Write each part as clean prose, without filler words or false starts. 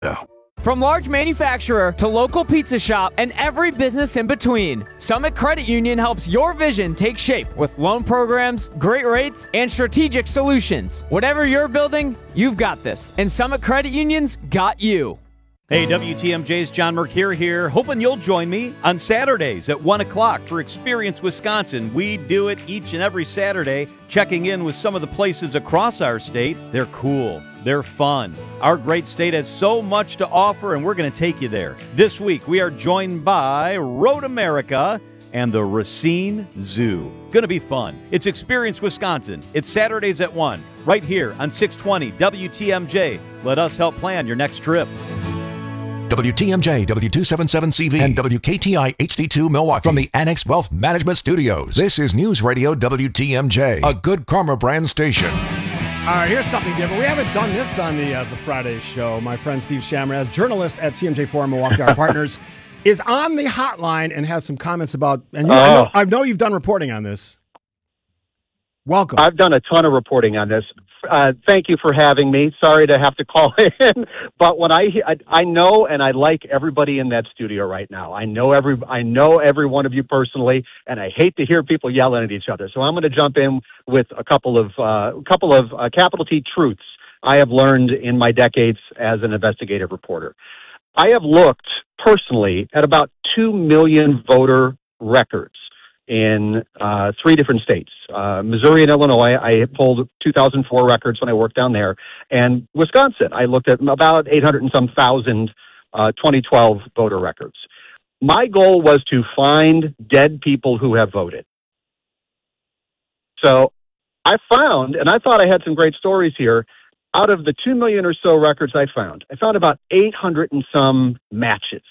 From large manufacturer to local pizza shop and every business in between, Summit Credit Union helps your vision take shape with loan programs, great rates, and strategic solutions. Whatever you're building, you've got this. And Summit Credit Union's got you. Hey, WTMJ's John Mercure here, hoping you'll join me on Saturdays at 1 o'clock for Experience Wisconsin. We do it each and every Saturday, checking in with some of the places across our state. They're cool. They're fun. Our great state has so much to offer, and we're going to take you there. This week, we are joined by Road America and the Racine Zoo. Going to be fun. It's Experience Wisconsin. It's Saturdays at 1, right here on 620 WTMJ. Let us help plan your next trip. WTMJ, W277CV, and WKTI HD2 Milwaukee from the Annex Wealth Management Studios. This is News Radio WTMJ, a Good Karma brand station. All right, here's something different. We haven't done this on the Friday show. My friend Steve Shamraz, journalist at TMJ Forum Milwaukee, our partners, is on the hotline and has some comments about. And I know you've done reporting on this. Welcome. I've done a ton of reporting on this. Thank you for having me. Sorry to have to call in, but when I know and I like everybody in that studio right now. I know every one of you personally, and I hate to hear people yelling at each other. So I'm going to jump in with a couple of capital T truths I have learned in my decades as an investigative reporter. I have looked personally at about 2 million voter records in 3 different states, Missouri and Illinois. I pulled 2004 records when I worked down there, and Wisconsin. I looked at about 800 and some thousand 2012 voter records. My goal was to find dead people who have voted. So I found, and I thought I had some great stories here, out of the 2 million or so records I found about 800 and some matches.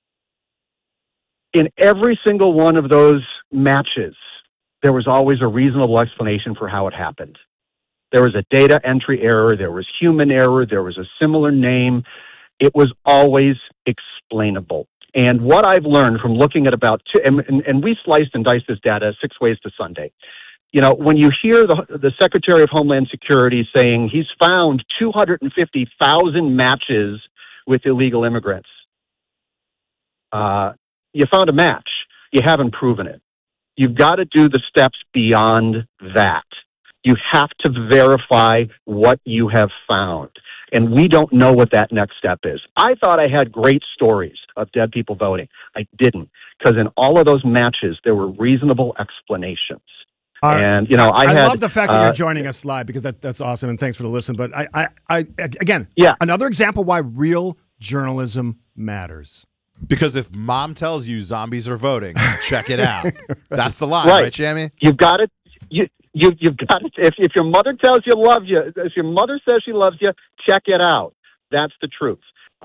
In every single one of those matches, there was always a reasonable explanation for how it happened. There was a data entry error, there was human error, there was a similar name. It was always explainable. And what I've learned from looking at about and we sliced and diced this data 6 ways to Sunday. You know, when you hear the Secretary of Homeland Security saying he's found 250,000 matches with illegal immigrants, you found a match. You haven't proven it. You've got to do the steps beyond that. You have to verify what you have found. And we don't know what that next step is. I thought I had great stories of dead people voting. I didn't, because in all of those matches, there were reasonable explanations. And, you know, I love the fact that you're joining us live, because that's awesome. And thanks for the listen. But again, another example why real journalism matters. Because if mom tells you zombies are voting, check it out. That's the line, right, Shammy? You've got it. You've got it. If your mother tells you love you, if your mother says she loves you, check it out. That's the truth.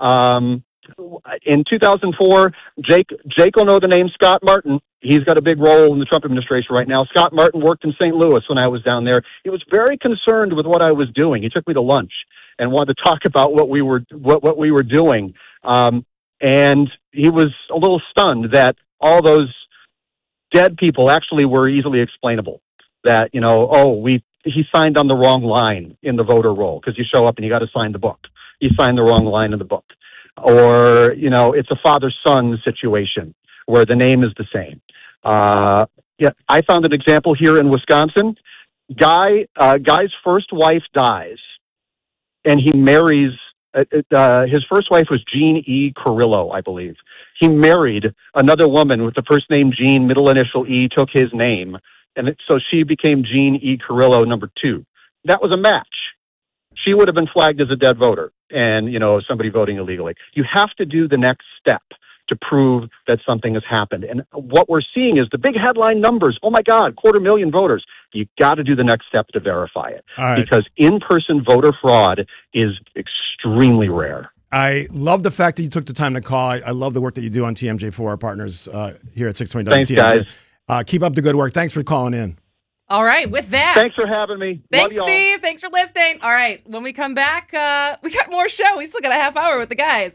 In 2004, Jake will know the name Scott Martin. He's got a big role in the Trump administration right now. Scott Martin worked in St. Louis when I was down there. He was very concerned with what I was doing. He took me to lunch and wanted to talk about what we were doing. And he was a little stunned that all those dead people actually were easily explainable. That, you know, he signed on the wrong line in the voter roll, because you show up and you got to sign the book. He signed the wrong line in the book. Or, you know, it's a father-son situation where the name is the same. I found an example here in Wisconsin. Guy's first wife dies, and he marries. His first wife was Jean E. Carrillo, I believe. He married another woman with the first name Jean, middle initial E, took his name, and so she became Jean E. Carrillo number 2. That was a match. She would have been flagged as a dead voter, and, you know, somebody voting illegally. You have to do the next step to prove that something has happened. And what we're seeing is the big headline numbers. Oh my God, 250,000 voters. You got to do the next step to verify it, because in-person voter fraud is extremely rare. I love the fact that you took the time to call. I love the work that you do on TMJ for our partners here at 620 Thanks, WTMJ. guys. Keep up the good work. Thanks for calling in. All right, with that. Thanks for having me. Thanks, Steve. Thanks for listening. All right, when we come back, we got more show. We still got a half hour with the guys.